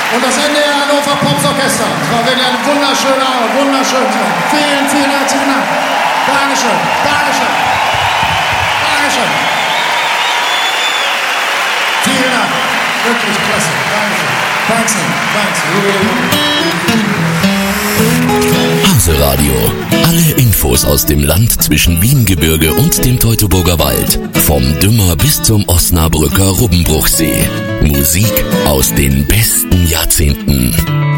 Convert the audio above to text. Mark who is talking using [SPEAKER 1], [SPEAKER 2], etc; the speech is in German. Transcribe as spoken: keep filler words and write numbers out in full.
[SPEAKER 1] Und das N D R Hannover Pops Orchester. Es war wirklich ein wunderschöner Abend, wunderschön. Vielen, vielen herzlichen Dank. Dankeschön, Dankeschön, Dankeschön. Vielen Dank. Wirklich klasse. Dankeschön. Thanks, thanks.
[SPEAKER 2] Hanseradio. Alle Infos aus dem Land zwischen Wiengebirge und dem Teutoburger Wald. Vom Dümmer bis zum Osnabrücker Rubbenbruchsee. Musik aus den besten Jahrzehnten.